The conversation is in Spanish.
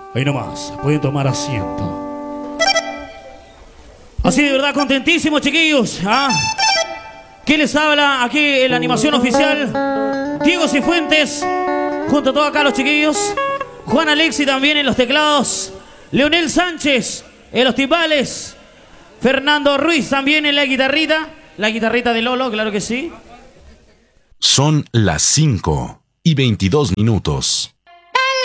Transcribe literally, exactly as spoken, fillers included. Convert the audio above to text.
Ahí nomás, pueden tomar asiento. Así de verdad, contentísimos, chiquillos. ¿Ah? ¿Qué les habla aquí en la animación oficial? Diego Cifuentes, junto a todos acá los chiquillos. Juan Alexi también en los teclados. Leonel Sánchez en los timbales. Fernando Ruiz también en la guitarrita. La guitarrita de Lolo, claro que sí. Son las cinco y veintidós minutos.